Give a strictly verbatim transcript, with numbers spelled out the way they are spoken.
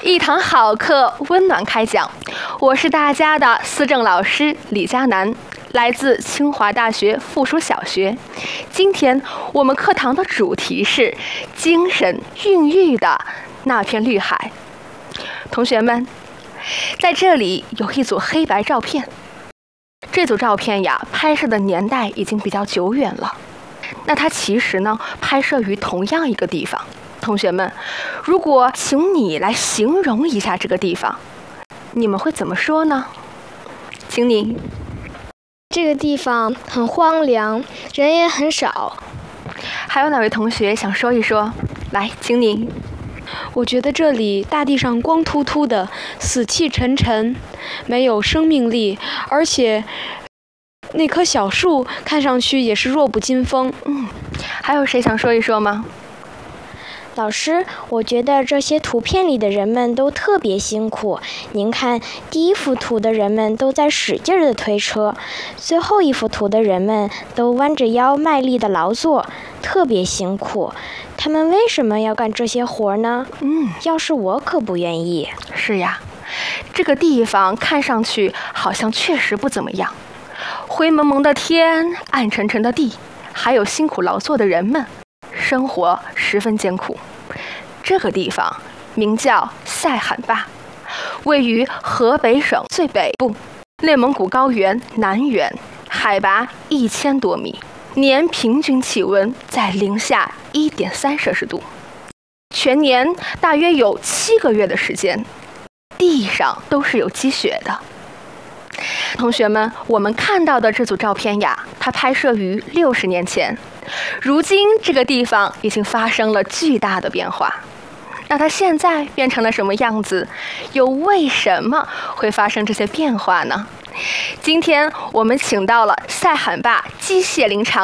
一堂好课，温暖开讲。我是大家的思政老师李佳楠，来自清华大学附属小学。今天我们课堂的主题是精神孕育的那片绿海。同学们，在这里有一组黑白照片。这组照片呀，拍摄的年代已经比较久远了。那它其实呢，拍摄于同样一个地方。同学们，如果请你来形容一下这个地方，你们会怎么说呢？请你。 这个地方很荒凉，人也很少。 还有哪位同学想说一说？来，请你。 我觉得这里大地上光秃秃的，死气沉沉，没有生命力，而且那棵小树看上去也是弱不禁风。 嗯，还有谁想说一说吗？ 老师，我觉得这些图片里的人们都特别辛苦。您看，第一幅图的人们都在使劲地推车，最后一幅图的人们都弯着腰卖力地劳作，特别辛苦。他们为什么要干这些活呢？ 嗯， 要是我可不愿意。 是呀，这个地方看上去好像确实不怎么样。灰蒙蒙的天，暗沉沉的地，还有辛苦劳作的人们，生活十分艰苦。这个地方名叫塞罕坝，位于河北省最北部，内蒙古高原南缘，海拔一千多米，年平均气温在零下一点三摄氏度，全年大约有七个月的时间，地上都是有积雪的。同学们，我们看到的这组照片呀，它拍摄于六十年前。如今这个地方已经发生了巨大的变化，那它现在变成了什么样子？又为什么会发生这些变化呢？今天我们请到了塞罕坝机械林场